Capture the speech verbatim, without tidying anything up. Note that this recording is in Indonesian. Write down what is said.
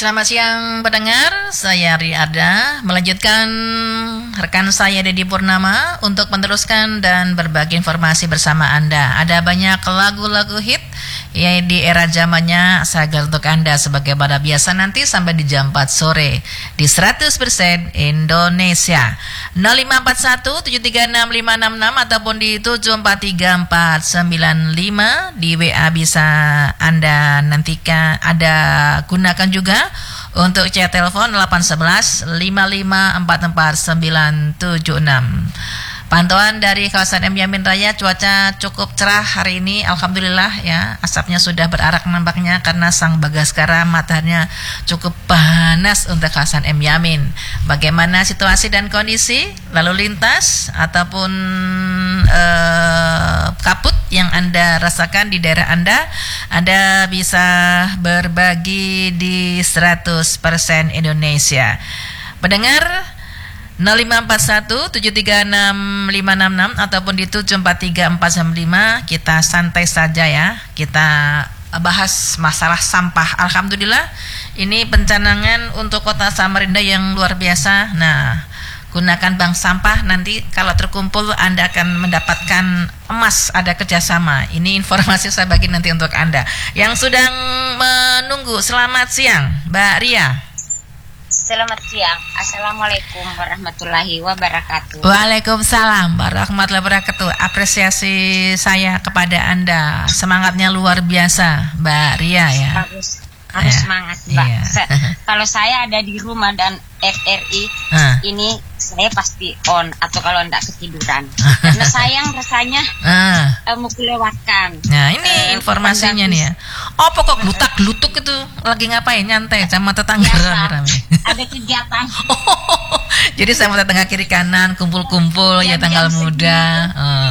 Selamat siang pendengar, saya Riada melanjutkan rekan saya Dedi Purnama untuk meneruskan dan berbagi informasi bersama Anda. Ada banyak lagu-lagu hit ya di era zamannya saya untuk Anda sebagai pada biasa nanti sampai di jam empat sore di seratus persen Indonesia. nol lima empat satu tujuh tiga enam lima enam enam ataupun di tujuh empat tiga empat sembilan lima di W A bisa Anda nantikan, ada gunakan juga untuk chat telepon delapan satu satu lima lima empat empat sembilan tujuh enam. Pantauan dari kawasan M Yamin Raya, cuaca cukup cerah hari ini, alhamdulillah ya. Asapnya sudah berarak nampaknya karena sang Bagaskara mataharinya cukup panas untuk kawasan M Yamin. Bagaimana situasi dan kondisi lalu lintas ataupun eh, kabut yang Anda rasakan di daerah Anda? Anda bisa berbagi di seratus persen Indonesia. Pendengar nol lima empat satu tujuh tiga enam lima enam enam ataupun di tujuh empat tiga empat sembilan lima, kita santai saja ya. Kita bahas masalah sampah. Alhamdulillah ini pencanangan untuk kota Samarinda yang luar biasa. Nah, gunakan bank sampah, nanti kalau terkumpul Anda akan mendapatkan emas, ada kerjasama. Ini informasi saya bagi nanti untuk Anda yang sedang menunggu. Selamat siang Mbak Ria. Selamat siang. Assalamualaikum warahmatullahi wabarakatuh. Waalaikumsalam warahmatullahi wabarakatuh. Apresiasi saya kepada Anda, semangatnya luar biasa Mbak Ria ya. Harus harus ya, semangat Mbak. iya. Sa- kalau saya ada di rumah dan R R I Ah. ini saya pasti on, atau kalau enggak ketiduran. Karena sayang rasanya Ah. eh, mau kelewatkan. Nah ini Eh, informasinya nih ya. Oh pokok glutak-glutuk itu lagi ngapain, nyantai sama tetangga Biasa, rame-rame. ada kegiatan. Jadi sama tetangga kiri kanan kumpul-kumpul ya, Jam-jam tanggal segini. muda. Oh.